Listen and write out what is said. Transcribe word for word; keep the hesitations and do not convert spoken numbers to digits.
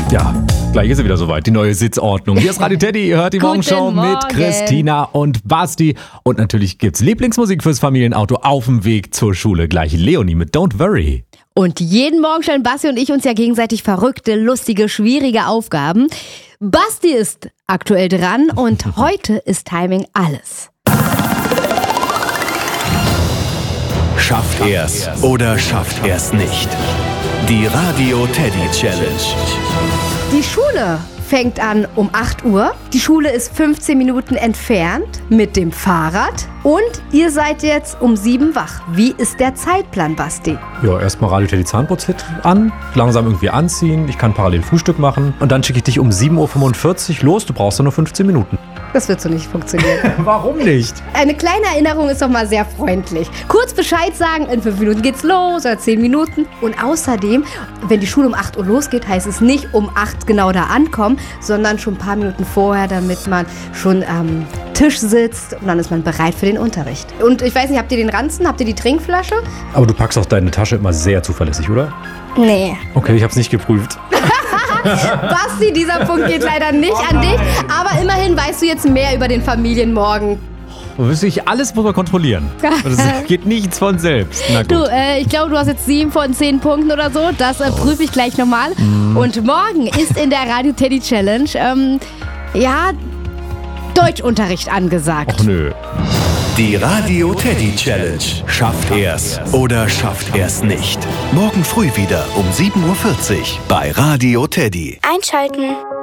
Ja, gleich ist sie wieder soweit, die neue Sitzordnung. Hier ist Radio Teddy, ihr hört die Morgenshow mit Christina und Basti. Und natürlich gibt's Lieblingsmusik fürs Familienauto auf dem Weg zur Schule. Gleich Leonie mit Don't Worry. Und jeden Morgen stellen Basti und ich uns ja gegenseitig verrückte, lustige, schwierige Aufgaben. Basti ist aktuell dran und heute ist Timing alles. Schafft er's oder schafft er's nicht? Die Radio Teddy Challenge. Die Schule fängt an um acht Uhr. Die Schule ist fünfzehn Minuten entfernt mit dem Fahrrad. Und ihr seid jetzt um sieben wach. Wie ist der Zeitplan, Basti? Ja, erstmal Radio Teddy Zahnputzhit an, langsam irgendwie anziehen. Ich kann parallel Frühstück machen. Und dann schicke ich dich um sieben Uhr fünfundvierzig los. Du brauchst ja nur fünfzehn Minuten. Das wird so nicht funktionieren. Warum nicht? Eine kleine Erinnerung ist doch mal sehr freundlich. Kurz Bescheid sagen, in fünf Minuten geht's los oder zehn Minuten. Und außerdem, wenn die Schule um acht Uhr losgeht, heißt es nicht um acht genau da ankommen, sondern schon ein paar Minuten vorher, damit man schon am Tisch sitzt und dann ist man bereit für den Unterricht. Und ich weiß nicht, habt ihr den Ranzen? Habt ihr die Trinkflasche? Aber du packst auch deine Tasche immer sehr zuverlässig, oder? Nee. Okay, ich hab's nicht geprüft. Basti, dieser Punkt geht leider nicht Oh an dich. Aber immerhin weißt du jetzt mehr über den Familienmorgen. Ich, alles muss man kontrollieren. Das geht nichts von selbst. Na gut. Du, äh, ich glaube, du hast jetzt sieben von zehn Punkten oder so. Das äh, prüfe ich gleich nochmal. Mm. Und morgen ist in der Radio Teddy Challenge, ähm, ja, Deutschunterricht angesagt. Ach nö. Die Radio Teddy Challenge. Schafft er's oder schafft er's nicht? Morgen früh wieder um sieben Uhr vierzig bei Radio Teddy. Einschalten.